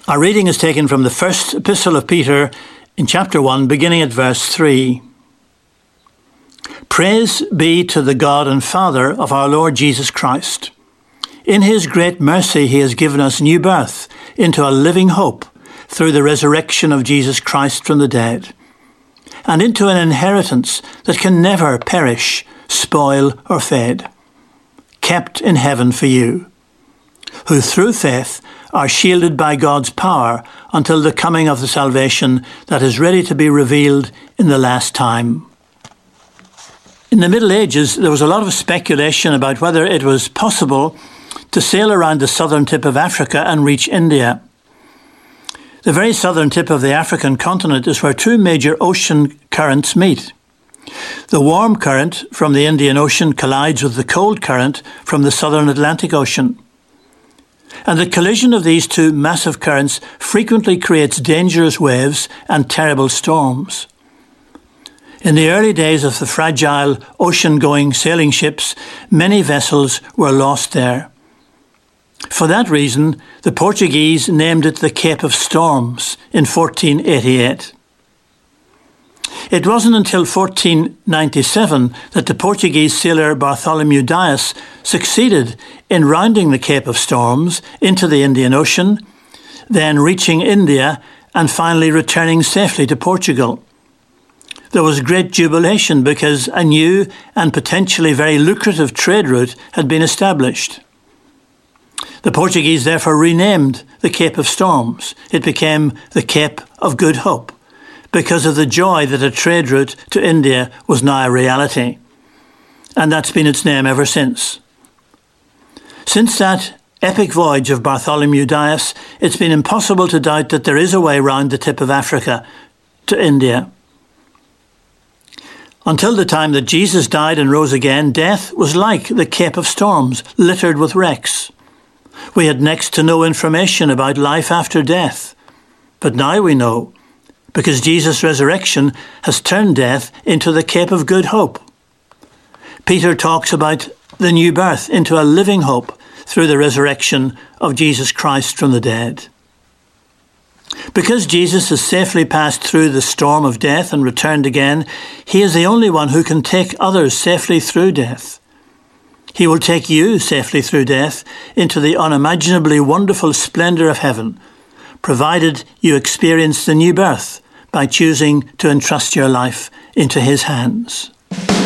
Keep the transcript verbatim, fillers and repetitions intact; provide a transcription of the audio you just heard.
Our reading is taken from the first epistle of Peter in chapter one, beginning at verse three. Praise be to the God and Father of our Lord Jesus Christ. In his great mercy he has given us new birth into a living hope through the resurrection of Jesus Christ from the dead, and into an inheritance that can never perish, spoil or fade, kept in heaven for you, who through faith are shielded by God's power until the coming of the salvation that is ready to be revealed in the last time. In the Middle Ages, there was a lot of speculation about whether it was possible to sail around the southern tip of Africa and reach India. The very southern tip of the African continent is where two major ocean currents meet. The warm current from the Indian Ocean collides with the cold current from the southern Atlantic Ocean. And the collision of these two massive currents frequently creates dangerous waves and terrible storms. In the early days of the fragile ocean-going sailing ships, many vessels were lost there. For that reason, the Portuguese named it the Cape of Storms in fourteen eighty-eight. It wasn't until fourteen ninety-seven that the Portuguese sailor Bartholomew Dias succeeded in rounding the Cape of Storms into the Indian Ocean, then reaching India and finally returning safely to Portugal. There was great jubilation because a new and potentially very lucrative trade route had been established. The Portuguese therefore renamed the Cape of Storms. It became the Cape of Good Hope, because of the joy that a trade route to India was now a reality. And that's been its name ever since. Since that epic voyage of Bartholomew Dias, it's been impossible to doubt that there is a way round the tip of Africa to India. Until the time that Jesus died and rose again, death was like the Cape of Storms, littered with wrecks. We had next to no information about life after death. But now we know, because Jesus' resurrection has turned death into the Cape of Good Hope. Peter talks about the new birth into a living hope through the resurrection of Jesus Christ from the dead. Because Jesus has safely passed through the storm of death and returned again, he is the only one who can take others safely through death. He will take you safely through death into the unimaginably wonderful splendour of heaven, provided you experience the new birth by choosing to entrust your life into his hands.